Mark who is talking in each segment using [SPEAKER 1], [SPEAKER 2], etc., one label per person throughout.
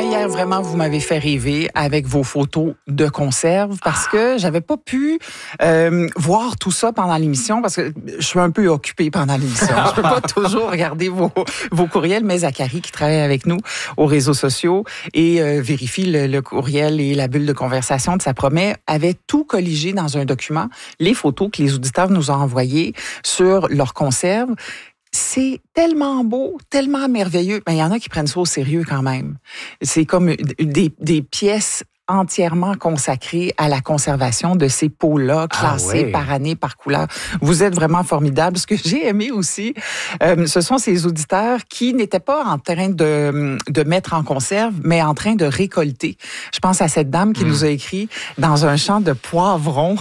[SPEAKER 1] hier, vraiment, vous m'avez fait rêver avec vos photos de conserve parce que j'avais pas pu voir tout ça pendant l'émission parce que je suis un peu occupée pendant l'émission. Je peux pas toujours regarder vos courriels, mais Zachary, qui travaille avec nous aux réseaux sociaux et vérifie le courriel et la bulle de conversation de sa promet, avait tout colligé dans un document, les photos que les auditeurs nous ont envoyées sur leur conserve. C'est tellement beau, tellement merveilleux. Mais il y en a qui prennent ça au sérieux quand même. C'est comme des pièces entièrement consacrées à la conservation de ces pots-là, classés par année, par couleur. Vous êtes vraiment formidables. Ce que j'ai aimé aussi, ce sont ces auditeurs qui n'étaient pas en train de mettre en conserve, mais en train de récolter. Je pense à cette dame qui nous a écrit dans un champ de poivrons.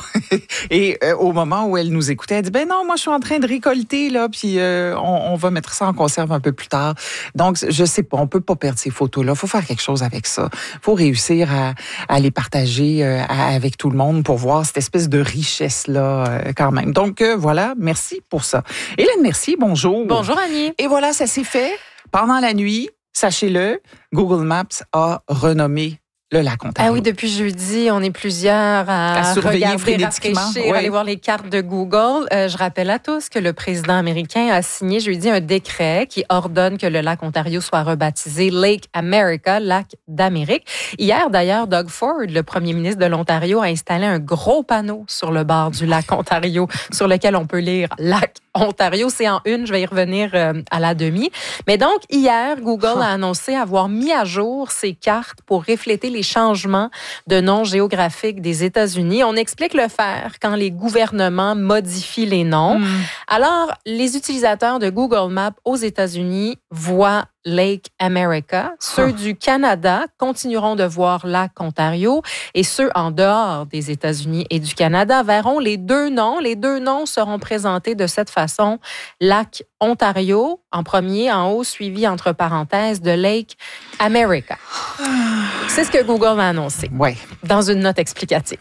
[SPEAKER 1] Et au moment où elle nous écoutait, elle dit, ben non, moi, je suis en train de récolter, là, puis on va mettre ça en conserve un peu plus tard. Donc, je sais pas, on peut pas perdre ces photos-là. Faut faire quelque chose avec ça. Faut réussir à les partager avec tout le monde pour voir cette espèce de richesse-là quand même. Donc, voilà, merci pour ça. Hélène Mercier, bonjour.
[SPEAKER 2] Bonjour, Annie.
[SPEAKER 1] Et voilà, ça s'est fait. Pendant la nuit, sachez-le, Google Maps a renommé le lac Ontario.
[SPEAKER 2] Ah oui, depuis jeudi, on est plusieurs à regarder, rafraîchir, aller voir les cartes de Google. Je rappelle à tous que le président américain a signé jeudi un décret qui ordonne que le lac Ontario soit rebaptisé Lake America, lac d'Amérique. Hier, d'ailleurs, Doug Ford, le premier ministre de l'Ontario, a installé un gros panneau sur le bord du lac Ontario sur lequel on peut lire lac Ontario. C'est en une, je vais y revenir à la demi. Mais donc, hier, Google a annoncé avoir mis à jour ses cartes pour refléter les changements de noms géographiques des États-Unis. On explique le faire quand les gouvernements modifient les noms. Alors, les utilisateurs de Google Maps aux États-Unis voient Lake America. Ceux du Canada continueront de voir Lac Ontario et ceux en dehors des États-Unis et du Canada verront les deux noms. Les deux noms seront présentés de cette façon. Lac Ontario en premier, en haut, suivi entre parenthèses de Lake America. C'est ce que Google a annoncé dans une note explicative.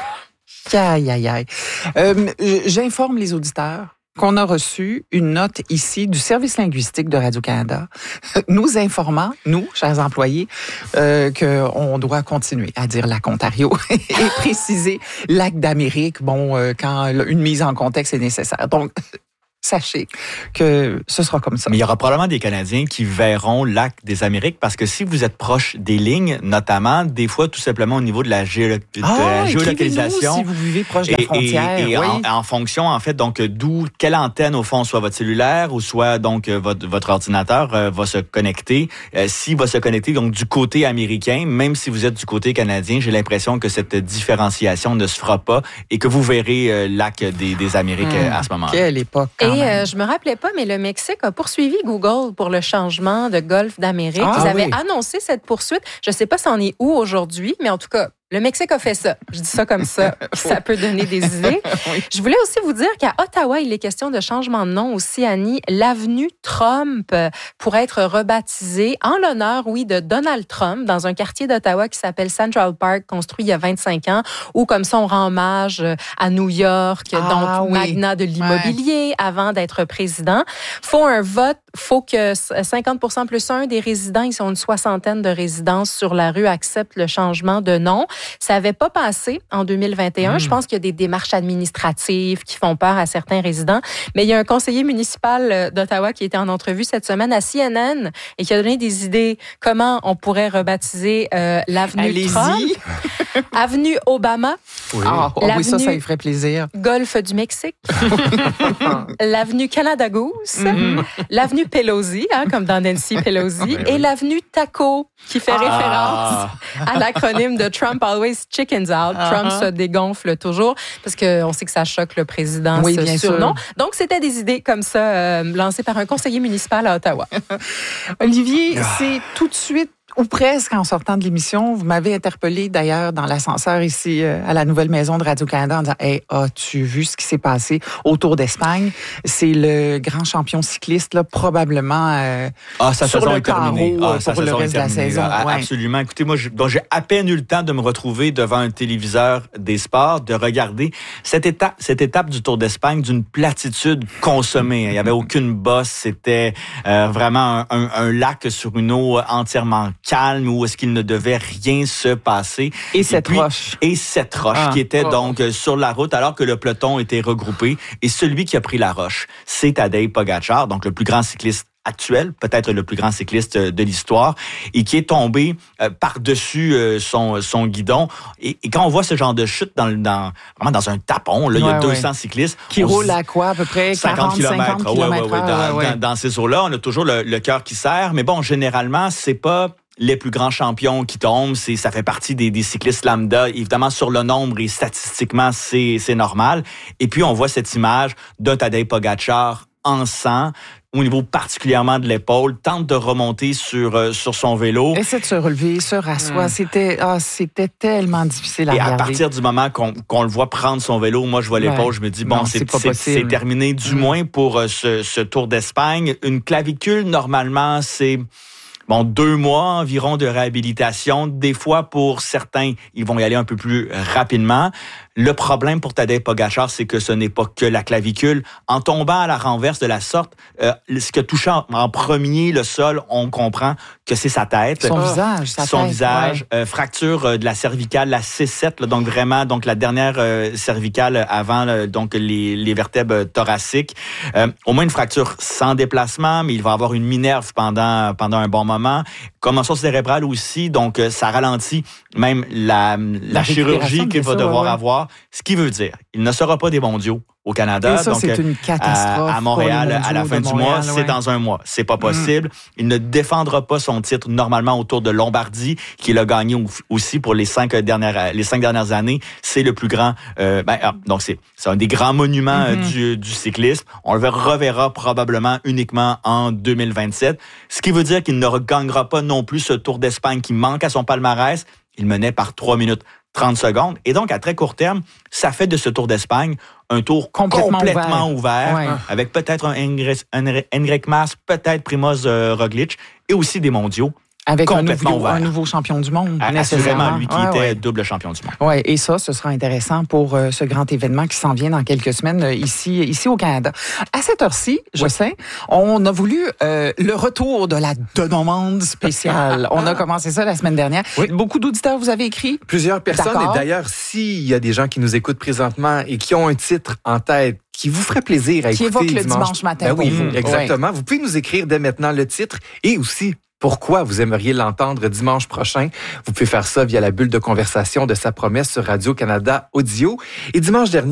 [SPEAKER 1] Aïe, aïe, aïe. J'informe les auditeurs qu'on a reçu une note ici du service linguistique de Radio-Canada nous informant, nous, chers employés, qu'on doit continuer à dire lac Ontario et préciser lac d'Amérique, quand une mise en contexte est nécessaire. Donc, sachez que ce sera comme ça.
[SPEAKER 3] Mais il y aura probablement des Canadiens qui verront lac des Amériques parce que si vous êtes proche des lignes, notamment, des fois, tout simplement au niveau de la géolocalisation.
[SPEAKER 1] Si vous vivez proche de la frontière.
[SPEAKER 3] Et en fonction, en fait, donc, quelle antenne, au fond, soit votre cellulaire ou soit, donc, votre ordinateur va se connecter. S'il va se connecter, donc, du côté américain, même si vous êtes du côté canadien, j'ai l'impression que cette différenciation ne se fera pas et que vous verrez lac des Amériques à ce moment-là.
[SPEAKER 1] Quelle époque.
[SPEAKER 2] Et je me rappelais pas, mais le Mexique a poursuivi Google pour le changement de Golfe d'Amérique. Ils avaient annoncé cette poursuite. Je sais pas si on est où aujourd'hui, mais en tout cas, le Mexique a fait ça. Je dis ça comme ça. Ça peut donner des idées. Je voulais aussi vous dire qu'à Ottawa, il est question de changement de nom aussi, Annie. L'avenue Trump pourrait être rebaptisée en l'honneur, de Donald Trump dans un quartier d'Ottawa qui s'appelle Central Park, construit il y a 25 ans, où comme ça, on rend hommage à New York, magnat de l'immobilier, avant d'être président. Faut un vote. Faut que 50% plus un des résidents, ils sont une soixantaine de résidences sur la rue, acceptent le changement de nom. Ça n'avait pas passé en 2021. Je pense qu'il y a des démarches administratives qui font peur à certains résidents. Mais il y a un conseiller municipal d'Ottawa qui était en entrevue cette semaine à CNN et qui a donné des idées comment on pourrait rebaptiser l'avenue Trump. Avenue Obama.
[SPEAKER 1] Oui, ça lui ferait plaisir.
[SPEAKER 2] Golfe du Mexique. L'avenue Canada Goose. L'avenue Pelosi, comme dans Nancy Pelosi. Et l'avenue Taco, qui fait référence à l'acronyme de Trump Always Chickens Out. Trump se dégonfle toujours parce qu'on sait que ça choque le président, ce surnom. Donc, c'était des idées comme ça lancées par un conseiller municipal à Ottawa.
[SPEAKER 1] Olivier, c'est tout de suite ou presque en sortant de l'émission. Vous m'avez interpellé d'ailleurs dans l'ascenseur ici à la nouvelle maison de Radio-Canada en disant « Hey, as-tu vu ce qui s'est passé au Tour d'Espagne? » C'est le grand champion cycliste, là, probablement sur le carreau pour le reste de la saison.
[SPEAKER 3] Absolument. Écoutez, moi, j'ai à peine eu le temps de me retrouver devant un téléviseur des sports, de regarder cette étape du Tour d'Espagne d'une platitude consommée. Il n'y avait aucune bosse. C'était vraiment un lac sur une eau entièrement calme où est-ce qu'il ne devait rien se passer.
[SPEAKER 1] Et cette roche
[SPEAKER 3] qui était donc sur la route alors que le peloton était regroupé. Et celui qui a pris la roche, c'est Tadej Pogačar, donc le plus grand cycliste actuel, peut-être le plus grand cycliste de l'histoire, et qui est tombé par-dessus son guidon. Et quand on voit ce genre de chute vraiment dans un tapon, là, il y a 200 cyclistes.
[SPEAKER 1] Qui roulent à quoi, à peu près
[SPEAKER 3] 50 km.
[SPEAKER 1] Ouais.
[SPEAKER 3] Dans ces eaux-là, on a toujours le cœur qui serre. Mais bon, généralement, c'est pas les plus grands champions qui tombent, ça fait partie des cyclistes lambda. Évidemment, sur le nombre et statistiquement, c'est normal. Et puis, on voit cette image d'un Tadej Pogačar en sang, au niveau particulièrement de l'épaule, tente de remonter sur son vélo.
[SPEAKER 1] Essaie de se relever, se rasseoir. C'était tellement difficile à regarder.
[SPEAKER 3] Et à partir du moment qu'on le voit prendre son vélo, moi, je vois l'épaule, je me dis, bon, c'est terminé, du moins pour ce Tour d'Espagne. Une clavicule, normalement, c'est 2 mois environ de réhabilitation. Des fois, pour certains, ils vont y aller un peu plus rapidement. Le problème pour Tadej Pogačar, c'est que ce n'est pas que la clavicule. En tombant à la renverse de la sorte, ce qui a touché en premier le sol, on comprend que c'est sa tête.
[SPEAKER 1] Son visage.
[SPEAKER 3] Fracture de la cervicale, la C7, là, donc vraiment la dernière cervicale avant donc les vertèbres thoraciques. Au moins une fracture sans déplacement, mais il va avoir une minerve pendant un bon moment. Commotion cérébrale aussi, donc ça ralentit même la chirurgie qu'il va devoir avoir. Ce qui veut dire, il ne sera pas des mondiaux au Canada.
[SPEAKER 1] Et ça, donc, c'est une catastrophe.
[SPEAKER 3] À Montréal, à la fin du mois, c'est dans un mois. C'est pas possible. Il ne défendra pas son titre normalement au Tour de Lombardie, qu'il a gagné aussi pour les 5 dernières années. C'est le plus grand. Donc c'est un des grands monuments du cyclisme. On le reverra probablement uniquement en 2027. Ce qui veut dire qu'il ne regagnera pas non plus ce Tour d'Espagne qui manque à son palmarès. Il menait par 3 minutes 30 secondes. Et donc, à très court terme, ça fait de ce Tour d'Espagne un tour complètement ouvert avec peut-être un Enric Mas, peut-être Primož Roglič et aussi des mondiaux.
[SPEAKER 1] Avec un nouveau champion du monde,
[SPEAKER 3] nécessairement. Lui qui était double champion du monde.
[SPEAKER 1] Oui, et ça, ce sera intéressant pour ce grand événement qui s'en vient dans quelques semaines ici au Canada. À cette heure-ci, je sais, on a voulu le retour de la demande spéciale. On a commencé ça la semaine dernière. Oui. Beaucoup d'auditeurs vous avez écrit.
[SPEAKER 4] Plusieurs personnes. Et d'ailleurs, s'il y a des gens qui nous écoutent présentement et qui ont un titre en tête qui vous ferait plaisir à écouter
[SPEAKER 1] évoque le dimanche matin.
[SPEAKER 4] Oui, exactement. Vous pouvez nous écrire dès maintenant le titre et aussi pourquoi vous aimeriez l'entendre dimanche prochain. Vous pouvez faire ça via la bulle de conversation de Sa promesse sur Radio-Canada Audio. Et dimanche dernier,